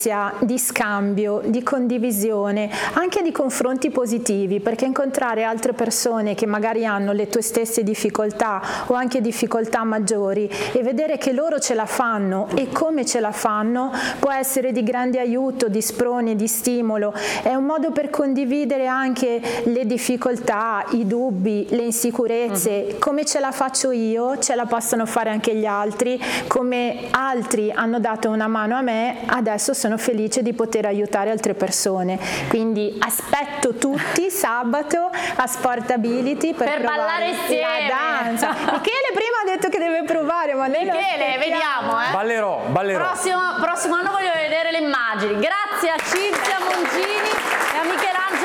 di scambio, di condivisione, anche di confronti positivi, perché incontrare altre persone che magari hanno le tue stesse difficoltà o anche difficoltà maggiori e vedere che loro ce la fanno e come ce la fanno può essere di grande aiuto, di sprone, di stimolo. È un modo per condividere anche le difficoltà, i dubbi, le insicurezze. Come ce la faccio io, ce la possono fare anche gli altri, come altri hanno dato una mano a me, adesso sono felice di poter aiutare altre persone. Quindi aspetto tutti sabato a Sportability per ballare insieme la danza. Michele prima ha detto che deve provare, ma noi Michele, vediamo, Ballerò. Prossimo anno voglio vedere le immagini. Grazie a Cinzia Moncini e a Michelangelo